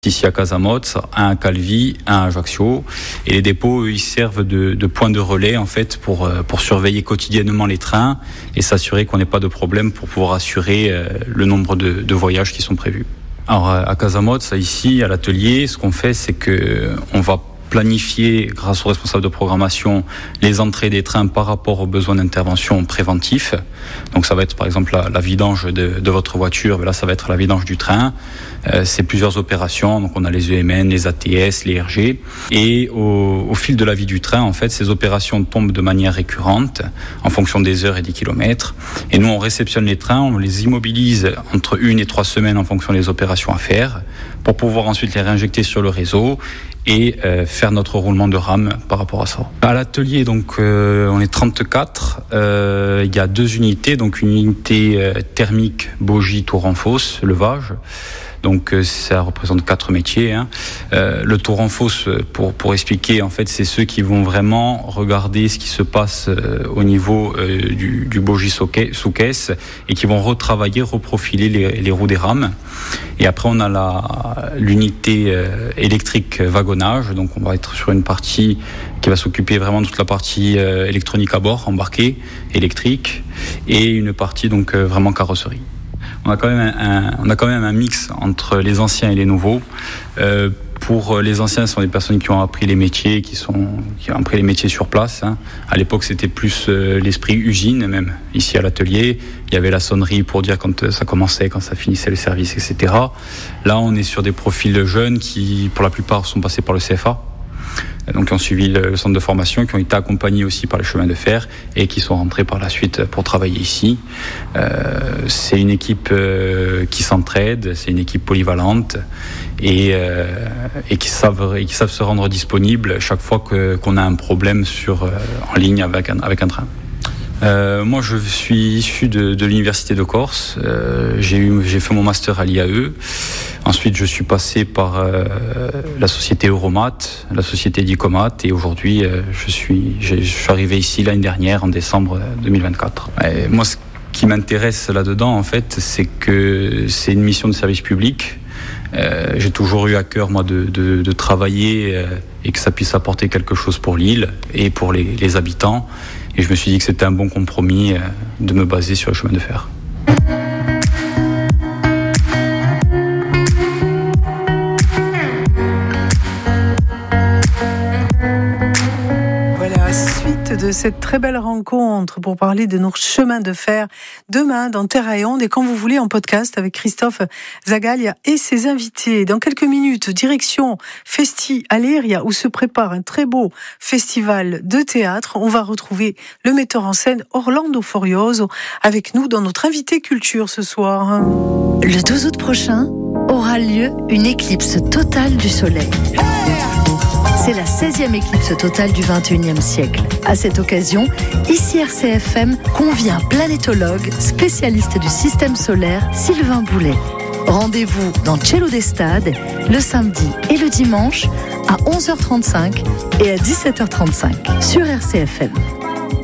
Ici à Casamotz, un à Calvi, un à Ajaccio. Et les dépôts, ils servent de point de relais en fait pour surveiller quotidiennement les trains et s'assurer qu'on n'ait pas de problème pour pouvoir assurer le nombre de voyages qui sont prévus. Alors à Casamotz, ici à l'atelier, ce qu'on fait, c'est que on va planifier, grâce aux responsables de programmation, les entrées des trains par rapport aux besoins d'intervention préventifs. Donc ça va être par exemple la vidange de votre voiture, mais là ça va être la vidange du train. C'est plusieurs opérations, donc on a les EMN, les ATS, les RG. Et au fil de la vie du train, en fait, ces opérations tombent de manière récurrente, en fonction des heures et des kilomètres. Et nous, on réceptionne les trains, on les immobilise entre 1 et 3 semaines en fonction des opérations à faire, pour pouvoir ensuite les réinjecter sur le réseau et faire notre roulement de rame par rapport à ça. À l'atelier, donc, on est 34. Il y a 2 unités, donc une unité thermique, bogie, tour en fosse, levage. Donc ça représente 4 métiers. Le tour en fosse, pour expliquer, en fait, c'est ceux qui vont vraiment regarder ce qui se passe au niveau du bogie sous caisse et qui vont retravailler, reprofiler les roues des rames. Et après, on a l'unité électrique wagonnage. Donc on va être sur une partie qui va s'occuper vraiment de toute la partie électronique à bord, embarquée, électrique, et une partie donc vraiment carrosserie. On a quand même un mix entre les anciens et les nouveaux. Pour les anciens, ce sont des personnes qui ont appris les métiers, qui ont appris les métiers sur place. À l'époque, c'était plus l'esprit usine, même ici à l'atelier. Il y avait la sonnerie pour dire quand ça commençait, quand ça finissait le service, etc. Là, on est sur des profils jeunes qui, pour la plupart, sont passés par le CFA. Donc qui ont suivi le centre de formation, qui ont été accompagnés aussi par les chemins de fer et qui sont rentrés par la suite pour travailler ici. C'est une équipe qui s'entraide, c'est une équipe polyvalente et qui savent se rendre disponibles chaque fois qu'on a un problème en ligne avec un train. Moi, je suis issu de l'université de Corse. J'ai fait mon master à l'IAE. Ensuite, je suis passé par la société Euromat, la société Dicomat, et aujourd'hui, je suis arrivé ici l'année dernière, en décembre 2024. Et moi, ce qui m'intéresse là-dedans, en fait, c'est que c'est une mission de service public. J'ai toujours eu à cœur, moi, de travailler et que ça puisse apporter quelque chose pour l'île et pour les habitants. Et je me suis dit que c'était un bon compromis de me baser sur le chemin de fer. De cette très belle rencontre pour parler de nos chemins de fer demain dans Terre et Onde et quand vous voulez en podcast avec Christophe Zagalia et ses invités. Dans quelques minutes, direction Festi Aléria où se prépare un très beau festival de théâtre. On va retrouver le metteur en scène Orlando Forioso avec nous dans notre invité culture ce soir. Le 12 août prochain aura lieu une éclipse totale du soleil. C'est la 16e éclipse totale du 21e siècle. À cette occasion, ici RCFM convie un planétologue, spécialiste du système solaire, Sylvain Boulet. Rendez-vous dans Cielo des Stades, le samedi et le dimanche, à 11h35 et à 17h35 sur RCFM.